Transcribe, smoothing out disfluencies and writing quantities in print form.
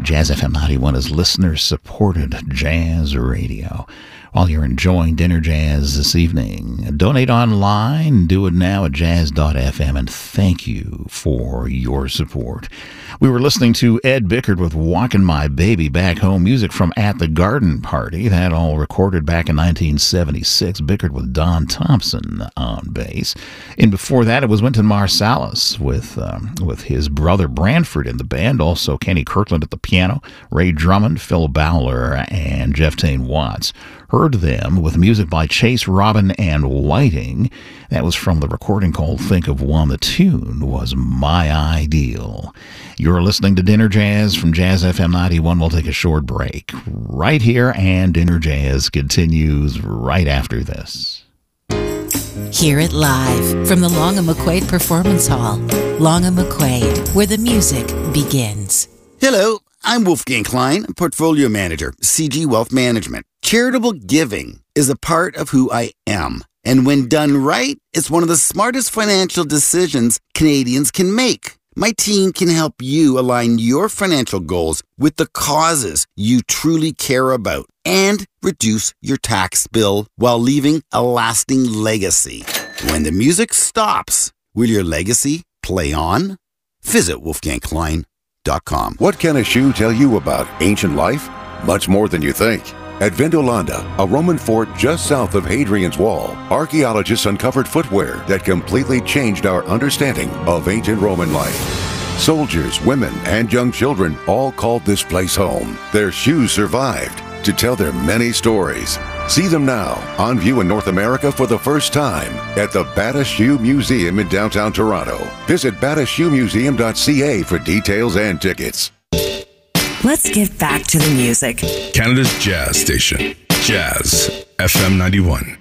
Jazz FM 91 is listener-supported jazz radio. While you're enjoying Dinner Jazz this evening, donate online, do it now at jazz.fm, and thank you for your support. We were listening to Ed Bickert with Walking My Baby Back Home, music from At the Garden Party. That all recorded back in 1976. Bickert with Don Thompson on bass. And before that, it was Wynton Marsalis with his brother Branford in the band. Also Kenny Kirkland at the piano, Ray Drummond, Phil Bowler, and Jeff Tain Watts. Heard them with music by Chase Robin and Whiting. That was from the recording called Think of One. The tune was My Ideal. You're listening to Dinner Jazz from Jazz FM 91. We'll take a short break right here, and Dinner Jazz continues right after this. Hear it live from the Long & McQuaid Performance Hall. Long & McQuaid, where the music begins. Hello, I'm Wolfgang Klein, Portfolio Manager, CG Wealth Management. Charitable giving is a part of who I am. And when done right, it's one of the smartest financial decisions Canadians can make. My team can help you align your financial goals with the causes you truly care about and reduce your tax bill while leaving a lasting legacy. When the music stops, will your legacy play on? Visit wolfgangklein.com. What can a shoe tell you about ancient life? Much more than you think. At Vindolanda, a Roman fort just south of Hadrian's Wall, archaeologists uncovered footwear that completely changed our understanding of ancient Roman life. Soldiers, women, and young children all called this place home. Their shoes survived to tell their many stories. See them now, on view in North America for the first time at the Bata Shoe Museum in downtown Toronto. Visit batashoemuseum.ca for details and tickets. Let's get back to the music. Canada's jazz station, Jazz FM 91.